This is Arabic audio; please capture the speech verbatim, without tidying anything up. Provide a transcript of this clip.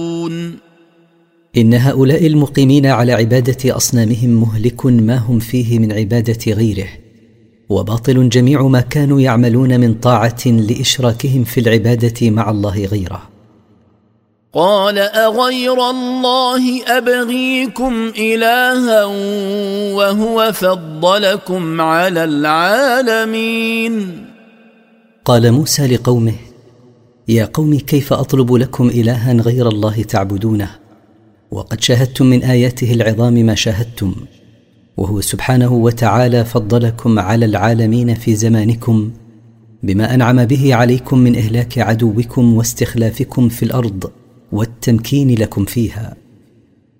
إن هؤلاء المقيمين على عبادة أصنامهم مهلك ما هم فيه من عبادة غيره، وباطل جميع ما كانوا يعملون من طاعة لإشراكهم في العبادة مع الله غيره. قال أغير الله أبغيكم إلها وهو فضلكم على العالمين. قال موسى لقومه: يا قوم كيف أطلب لكم إلها غير الله تعبدونه، وقد شاهدتم من آياته العظام ما شاهدتم، وهو سبحانه وتعالى فضلكم على العالمين في زمانكم بما أنعم به عليكم من إهلاك عدوكم واستخلافكم في الأرض والتمكين لكم فيها.